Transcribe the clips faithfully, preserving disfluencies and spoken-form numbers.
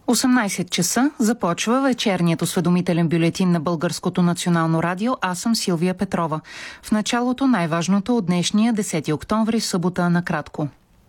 осемнайсет часа започва вечерният осведомителен бюлетин на Българското национално радио. Аз съм Силвия Петрова. В началото най-важното от днешния десети октомври, събота, накратко.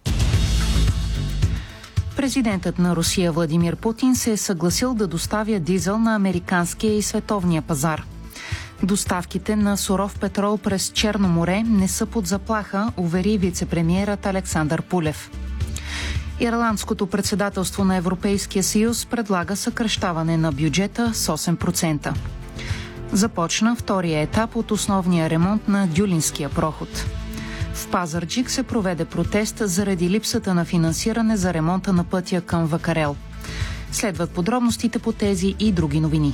Президентът на Русия Владимир Путин се е съгласил да доставя дизел на американския и световния пазар. Доставките на суров петрол през Черно море не са под заплаха, увери вице-премиерът Александър Пулев. Ирландското председателство на Европейския съюз предлага съкращаване на бюджета с осем процента. Започна втория етап от основния ремонт на Дюлинския проход. В Пазарджик се проведе протест заради липсата на финансиране за ремонта на пътя към Вакарел. Следват подробностите по тези и други новини.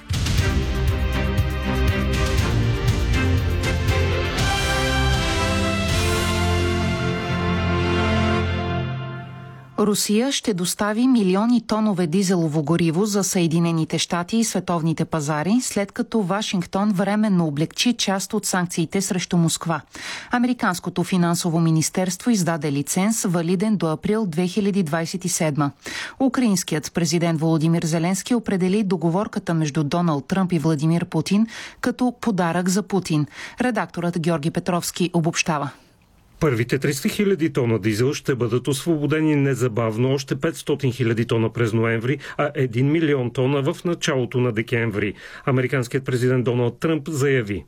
Русия ще достави милиони тонове дизелово гориво за Съединените щати и световните пазари, след като Вашингтон временно облегчи част от санкциите срещу Москва. Американското финансово министерство издаде лиценз, валиден до април две хиляди двадесет и седма. Украинският президент Володимир Зеленски определи договорката между Доналд Тръмп и Владимир Путин като подарък за Путин. Редакторът Георги Петровски обобщава. Първите триста хиляди тона дизел ще бъдат освободени незабавно, още петстотин хиляди тона през ноември, а един милион тона в началото на декември. Американският президент Доналд Тръмп заяви: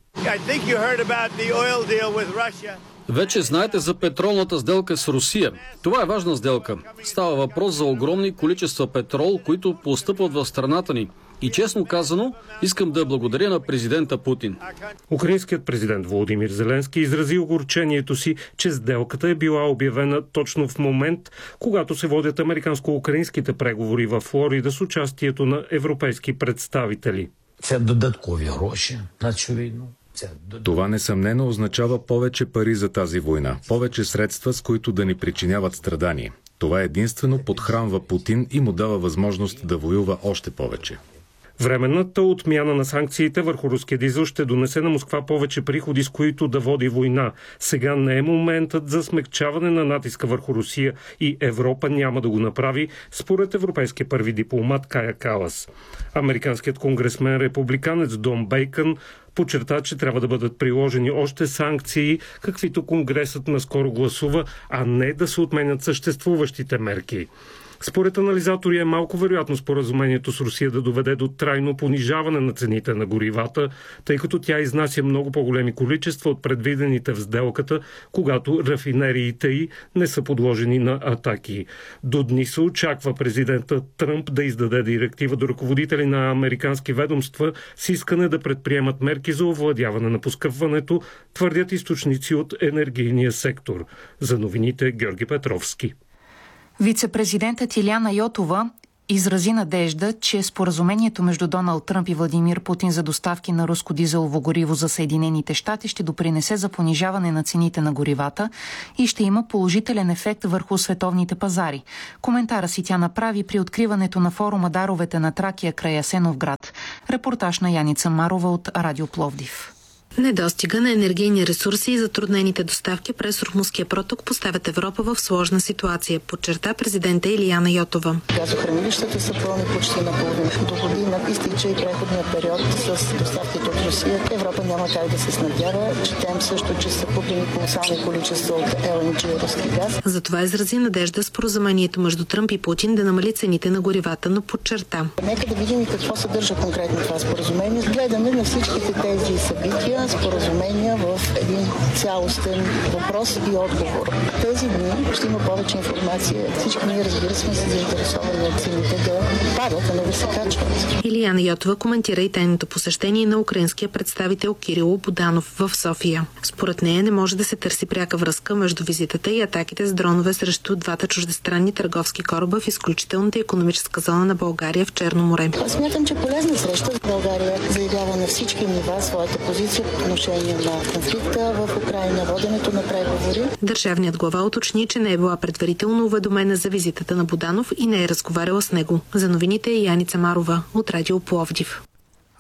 Вече знаете за петролната сделка с Русия. Това е важна сделка. Става въпрос за огромни количества петрол, които постъпват в страната ни. И честно казано, искам да благодаря на президента Путин. Украинският президент Володимир Зеленски изрази огорчението си, че сделката е била обявена точно в момент, когато се водят американско-украинските преговори във Флорида с участието на европейски представители. Це додаткові гроші на цю війну. Това несъмнено означава повече пари за тази война, повече средства, с които да ни причиняват страдания. Това единствено подхранва Путин и му дава възможност да воюва още повече. Временната отмяна на санкциите върху руския дизел ще донесе на Москва повече приходи, с които да води война. Сега не е моментът за смекчаване на натиска върху Русия и Европа няма да го направи, според европейския първи дипломат Кая Калас. Американският конгресмен републиканец Дон Бейкън подчерта, че трябва да бъдат приложени още санкции, каквито Конгресът наскоро гласува, а не да се отменят съществуващите мерки. Според анализатори е малко вероятно споразумението с Русия да доведе до трайно понижаване на цените на горивата, тъй като тя изнася много по-големи количества от предвидените в сделката, когато рафинериите й не са подложени на атаки. До дни се очаква президентът Тръмп да издаде директива до ръководители на американски ведомства с искане да предприемат мерки за овладяване на поскъпването, твърдят източници от енергийния сектор. За новините Георги Петровски. Вице-президентът Илияна Йотова изрази надежда, че споразумението между Доналд Тръмп и Владимир Путин за доставки на руско дизелово гориво за Съединените щати ще допринесе за понижаване на цените на горивата и ще има положителен ефект върху световните пазари. Коментара си тя направи при откриването на форума Даровете на Тракия край Асеновград. Репортаж на Яница Марова от Радио Пловдив. Недостига на енергийни ресурси и затруднените доставки през Румунския проток поставят Европа в сложна ситуация, подчерта президента Илияна Йотова. Газохранилищата са пълни почти наполовина. До година изтича и преходния период с доставките от Русия. Европа няма как да се снабдява. Четем също, че са купени колосални количества от Ел Ен Джи руски газ. Затова изрази надежда споразумението между Тръмп и Путин да намали цените на горивата, но подчерта: Нека да видим и какво съдържа конкретно това споразумение. Гледаме на всичките тези събития, споразумения в един цялостен въпрос и отговор. Тези дни ще има повече информация. Всички ние, разбира се, сме се заинтересовани от цените да падат, а не да се качват. Илияна Йотова коментира и тайното посещение на украинския представител Кирило Буданов в София. Според нея не може да се търси пряка връзка между визитата и атаките с дронове срещу двата чуждестранни търговски кораба в изключителната икономическа зона на България в Черно море. Аз смятам, че полезна среща в България заявява на всички нива своята позиция по отношение на конфликта в Украйна, воденето на преговори. Държавният глава уточни, че не е била предварително уведомена за визитата на Буданов и не е разговаряла с него. За новините е Яница Марова от Радио Пловдив.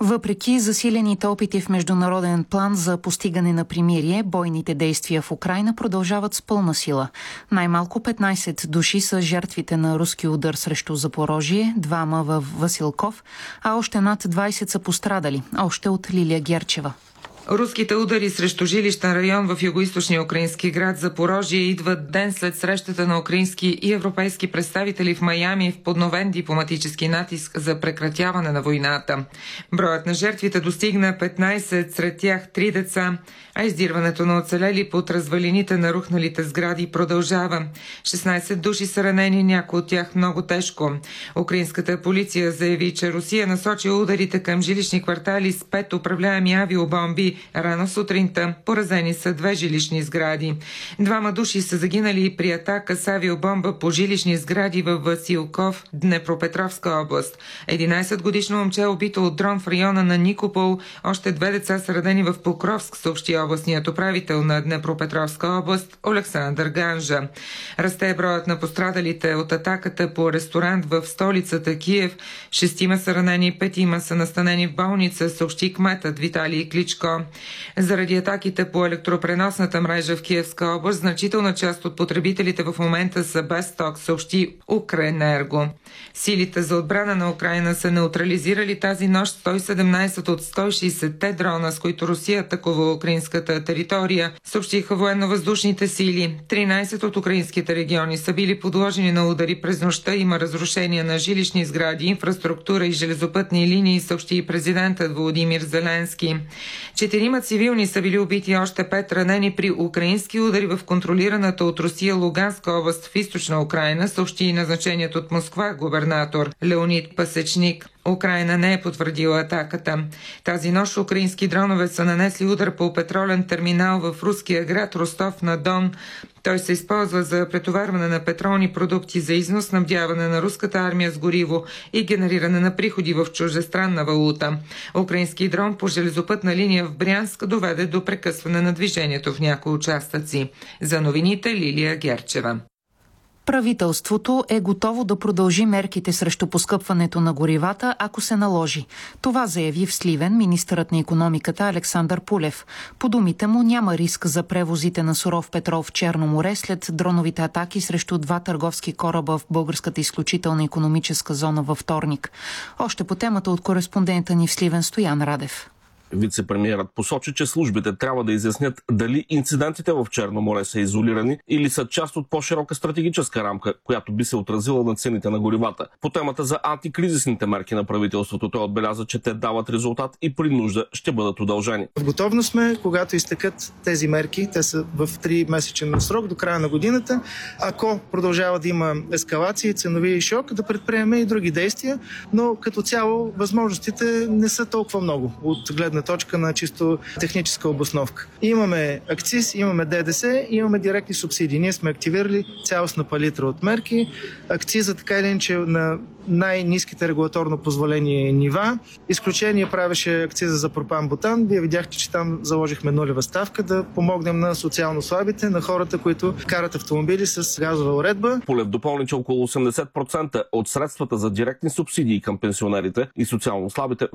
Въпреки засилените опити в международен план за постигане на примирие, бойните действия в Украйна продължават с пълна сила. Най-малко петнайсет души са жертвите на руски удар срещу Запорожие, двама в Василков, а още над двайсет са пострадали. Още от Лилия Герчева. Руските удари срещу жилищен район в югоизточния украински град Запорожие идват ден след срещата на украински и европейски представители в Майами в подновен дипломатически натиск за прекратяване на войната. Броят на жертвите достигна петнайсет, сред тях три деца, а издирването на оцелели под развалините на рухналите сгради продължава. шестнайсет души са ранени, някои от тях много тежко. Украинската полиция заяви, че Русия насочи ударите към жилищни квартали с пет управляеми авиобомби. Рано сутринта поразени са две жилищни сгради. Двама души са загинали при атака с авиобомба по жилищни сгради във Василков, Днепропетровска област. единайсетгодишно момче е убито от дрон в района на Никопол. Още две деца са родени в Покровск, съобщи областният управител на Днепропетровска област Олександър Ганжа. Расте броят на пострадалите от атаката по ресторант в столицата Киев. Шестима са ранени, петима са настанени в болница, съобщи кметът Виталий Кличко. Заради атаките по електропреносната мрежа в Киевска област, значителна част от потребителите в момента са без ток, съобщи Укренерго. Силите за отбрана на Украйна са неутрализирали тази нощ сто и седемнайсет от сто и шейсетте дрона, с които Русия атакува украинската територия, съобщиха военно-въздушните сили. тринайсет от украинските региони са били подложени на удари през нощта. Има разрушения на жилищни сгради, инфраструктура и железопътни линии, съобщи и президентът Володимир Зеленски. Четирима цивилни са били убити, още пет ранени при украински удари в контролираната от Русия Луганска област в източна Украйна, съобщи и назначеният от Москва губернатор Леонид Пасечник. Украйна не е потвърдила атаката. Тази нощ украински дронове са нанесли удар по петролен терминал в руския град Ростов-на-Дон. Той се използва за претоварване на петролни продукти за износ, снабдяване на руската армия с гориво и генериране на приходи в чуждестранна валута. Украински дрон по железопътна линия в Брянск доведе до прекъсване на движението в някои участъци. За новините Лилия Герчева. Правителството е готово да продължи мерките срещу поскъпването на горивата, ако се наложи. Това заяви в Сливен министърът на икономиката Александър Пулев. По думите му няма риск за превозите на суров петрол в Черно море след дроновите атаки срещу два търговски кораба в българската изключителна икономическа зона във вторник. Още по темата от кореспондента ни в Сливен Стоян Радев. Вице-премиерът посочи, че службите трябва да изяснят дали инцидентите в Черно море са изолирани или са част от по-широка стратегическа рамка, която би се отразила на цените на горивата. По темата за антикризисните мерки на правителството той отбеляза, че те дават резултат и при нужда ще бъдат удължени. В готовност сме, когато изтекат тези мерки, те са в три месечен срок до края на годината. Ако продължава да има ескалации, ценови шок, да предприеме и други действия, но като цяло възможностите не са толкова много от гледна точка на чисто техническа обосновка. Имаме акциз, имаме ДДС, имаме директни субсидии. Ние сме активирали цялостна палитра от мерки. Акциза така или иначе на най-ниските регулаторно позволени нива. Изключение правеше акциза за пропан-бутан. Вие видяхте, че там заложихме нулева ставка да помогнем на социално слабите, на хората, които карат автомобили с газова уредба. Пулев допълни, че около осемдесет процента от средствата за директни субсидии към пенсионерите и социално слабите